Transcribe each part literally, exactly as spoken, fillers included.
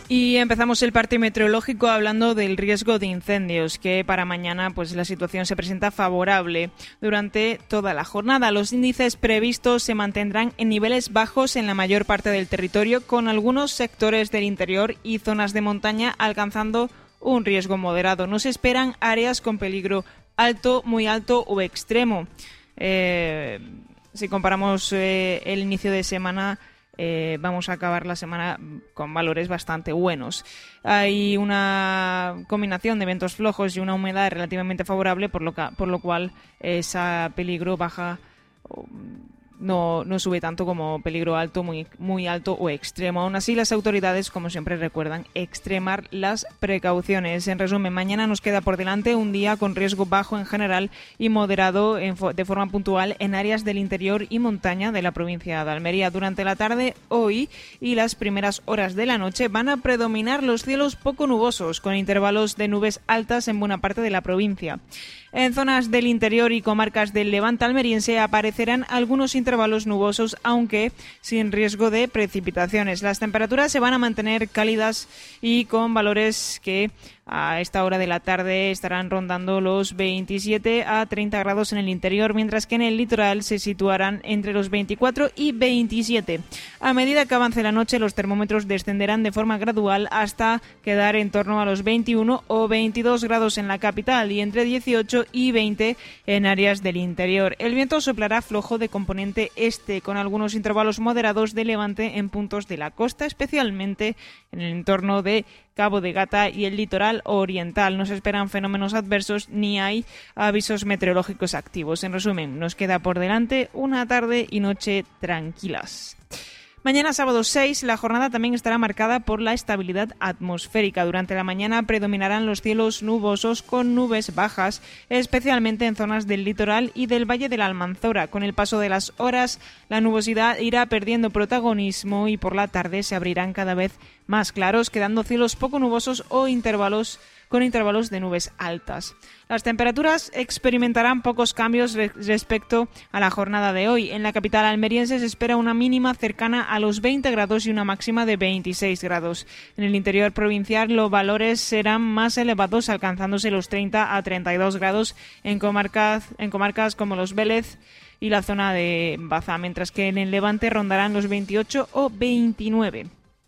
Y empezamos el parte meteorológico hablando del riesgo de incendios, que para mañana pues la situación se presenta favorable durante toda la jornada. Los índices previstos se mantendrán en niveles bajos en la mayor parte del territorio, con algunos sectores del interior y zonas de montaña alcanzando un riesgo moderado. No se esperan áreas con peligro alto, muy alto o extremo. Eh, si comparamos eh, el inicio de semana, Eh, vamos a acabar la semana con valores bastante buenos. Hay una combinación de vientos flojos y una humedad relativamente favorable, por lo, que, por lo cual ese peligro baja, no, no sube tanto como peligro alto, muy, muy alto o extremo. Aún así, las autoridades, como siempre, recuerdan extremar las precauciones. En resumen, mañana nos queda por delante un día con riesgo bajo en general y moderado en fo- de forma puntual en áreas del interior y montaña de la provincia de Almería. Durante la tarde, hoy y las primeras horas de la noche van a predominar los cielos poco nubosos, con intervalos de nubes altas en buena parte de la provincia. En zonas del interior y comarcas del levante almeriense aparecerán algunos intervalos nubosos, aunque sin riesgo de precipitaciones. Las temperaturas se van a mantener cálidas y con valores que a esta hora de la tarde estarán rondando los veintisiete a treinta grados en el interior, mientras que en el litoral se situarán entre los veinticuatro y veintisiete. A medida que avance la noche, los termómetros descenderán de forma gradual hasta quedar en torno a los veintiuno o veintidós grados en la capital y entre dieciocho y veinte en áreas del interior. El viento soplará flojo de componente este, con algunos intervalos moderados de levante en puntos de la costa, especialmente en el entorno de Cabo de Gata y el litoral oriental. No se esperan fenómenos adversos ni hay avisos meteorológicos activos. En resumen, nos queda por delante una tarde y noche tranquilas. Mañana sábado seis, la jornada también estará marcada por la estabilidad atmosférica. Durante la mañana predominarán los cielos nubosos con nubes bajas, especialmente en zonas del litoral y del Valle de la Almanzora. Con el paso de las horas, la nubosidad irá perdiendo protagonismo y por la tarde se abrirán cada vez más claros, quedando cielos poco nubosos o intervalos con intervalos de nubes altas. Las temperaturas experimentarán pocos cambios re- respecto a la jornada de hoy. En la capital almeriense se espera una mínima cercana a los veinte grados y una máxima de veintiséis grados. En el interior provincial los valores serán más elevados, alcanzándose los treinta a treinta y dos grados en comarcas, en comarcas como Los Vélez y la zona de Baza, mientras que en el levante rondarán los veintiocho o veintinueve.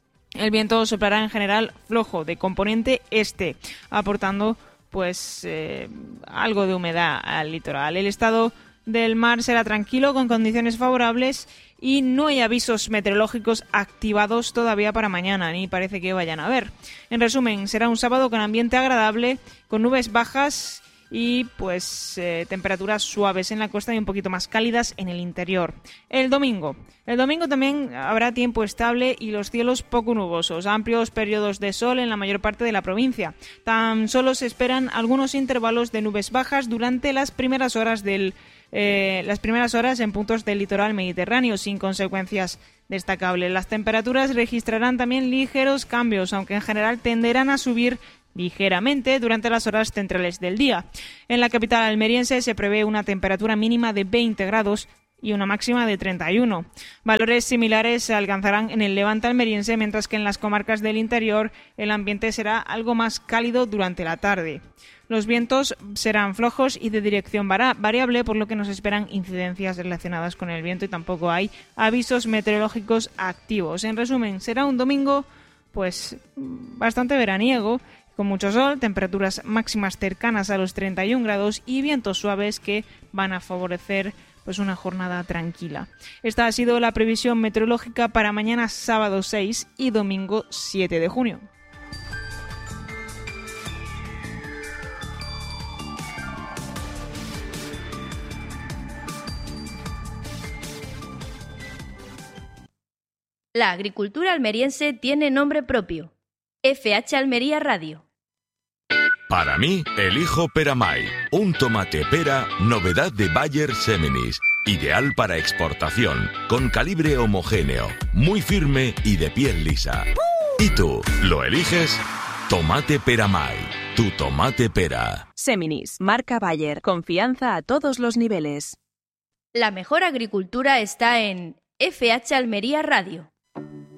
El viento soplará en general flojo de componente este, aportando pues eh, algo de humedad al litoral. El estado del mar será tranquilo, con condiciones favorables, y no hay avisos meteorológicos activados todavía para mañana, ni parece que vayan a haber. En resumen, será un sábado con ambiente agradable, con nubes bajas y pues eh, temperaturas suaves en la costa y un poquito más cálidas en el interior. El domingo. El domingo también habrá tiempo estable y los cielos poco nubosos, amplios periodos de sol en la mayor parte de la provincia. Tan solo se esperan algunos intervalos de nubes bajas durante las primeras horas del eh, las primeras horas en puntos del litoral mediterráneo, sin consecuencias destacables. Las temperaturas registrarán también ligeros cambios, aunque en general tenderán a subir ligeramente durante las horas centrales del día. En la capital almeriense se prevé una temperatura mínima de veinte grados y una máxima de treinta y uno. Valores similares se alcanzarán en el levante almeriense, mientras que en las comarcas del interior el ambiente será algo más cálido durante la tarde. Los vientos serán flojos y de dirección variable, por lo que nos esperan incidencias relacionadas con el viento y tampoco hay avisos meteorológicos activos. En resumen, será un domingo pues bastante veraniego, con mucho sol, temperaturas máximas cercanas a los treinta y un grados y vientos suaves que van a favorecer pues una jornada tranquila. Esta ha sido la previsión meteorológica para mañana sábado seis y domingo siete de junio. La agricultura almeriense tiene nombre propio. F H Almería Radio. Para mí, elijo Peramay, un tomate pera, novedad de Bayer Seminis, ideal para exportación, con calibre homogéneo, muy firme y de piel lisa. ¿Y tú, lo eliges? Tomate Peramay, tu tomate pera. Seminis, marca Bayer, confianza a todos los niveles. La mejor agricultura está en F H Almería Radio.